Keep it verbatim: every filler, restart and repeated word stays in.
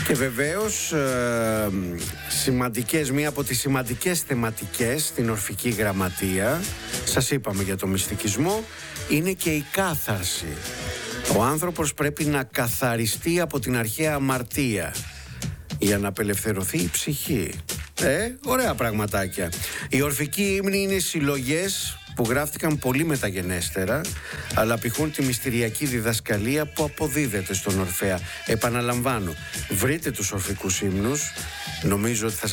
Και βεβαίως ε, σημαντικές, μία από τις σημαντικές θεματικές στην ορφική γραμματεία, σας είπαμε για το μυστικισμό, είναι και η κάθαρση. Ο άνθρωπος πρέπει να καθαριστεί από την αρχαία αμαρτία για να απελευθερωθεί η ψυχή. Ε, ωραία πραγματάκια. Οι ορφικοί ύμνοι είναι συλλογές που γράφτηκαν πολύ μεταγενέστερα, αλλά απηχούν τη μυστηριακή διδασκαλία που αποδίδεται στον Ορφέα. Επαναλαμβάνω, βρείτε τους ορφικούς ύμνους, νομίζω ότι θα